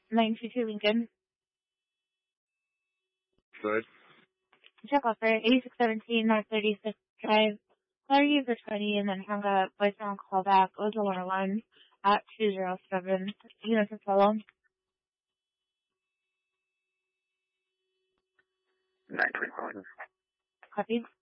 922 Lincoln. Good. Check off for 8617 North 36th Drive. Caller user 20 and then hung up. Voicemail call back. Was a 101 at 207. Units to follow. 921. Copy.